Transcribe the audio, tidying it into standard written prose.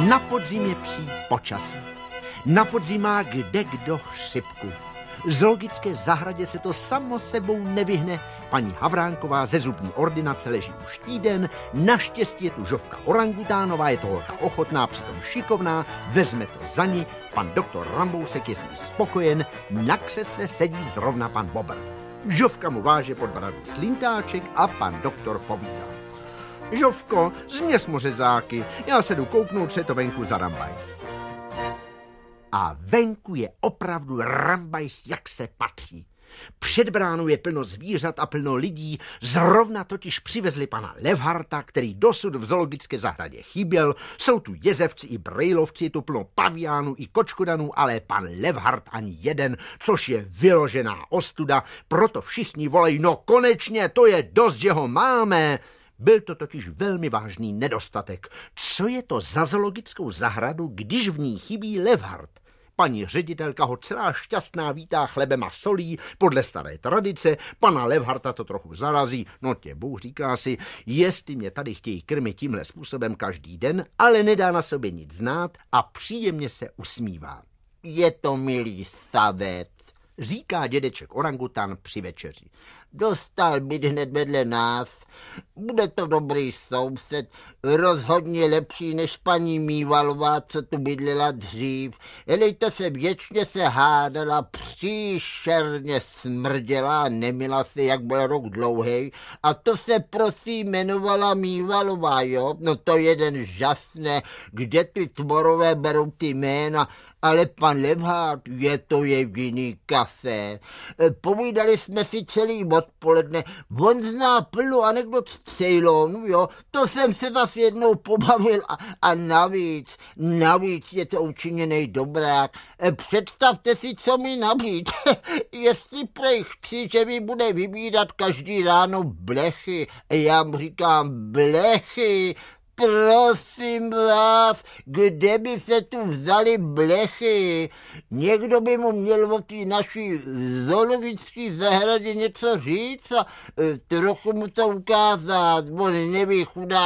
Na podzim je psí počasí. Na podzim má kde kdo chřipku. V zoologické zahradě se to samo sebou nevyhne. Paní Havránková ze zubní ordinace leží už týden. Naštěstí je tu Žofka orangutánová, je to holka ochotná, přitom šikovná, vezme to za ní. Pan doktor Rambousek je s ní spokojen, na křesle sedí zrovna pan Bobr. Žofka mu váže pod bradu slintáček a pan doktor povídá. Žofko, změř mu řezáky, já se jdu kouknout, co je to venku za rambajs. A venku je opravdu rambajs, jak se patří. Před bránou je plno zvířat a plno lidí, zrovna totiž přivezli pana Levharta, který dosud v zoologické zahradě chyběl. Jsou tu jezevci i brejlovci, je tu plno paviánů i kočkodanů, ale pan Levhart ani jeden, což je vyložená ostuda, proto všichni volají, no konečně, to je dost, že ho máme. Byl to totiž velmi vážný nedostatek. Co je to za zoologickou zahradu, když v ní chybí Levhart? Paní ředitelka ho celá šťastná vítá chlebem a solí podle staré tradice, pana Levharta to trochu zarazí, no tě Bůh, říká si, jestli mě tady chtějí krmit tímhle způsobem každý den, ale nedá na sobě nic znát a příjemně se usmívá. Je to milý savec, říká dědeček orangutan při večeři. Dostal byt hned vedle nás. Bude to dobrý soused, rozhodně lepší než paní Mývalová, co tu bydlela dřív. Elejte se věčně se hádala, příšerně smrděla, nemila se, jak byl rok dlouhej. A to se prosím jmenovala Mývalová, jo? No to jeden žasne, kde ty tvorové berou ty jména. Ale pan Levhart, je to jediný kafe. Povídali jsme si celý odpoledne. On zná plno anekdot z Ceylonu, jo. To jsem se zase jednou pobavil a navíc je to učiněnej dobrák. Představte si, co mi nabít. Jestli prej chci, že mi bude vybírat každý ráno blechy. Já mu říkám blechy. Prosím vás, kde by se tu vzali blechy? Někdo by mu měl o té naší zoologické zahradě něco říct a trochu mu to ukázat. On neví, chudák.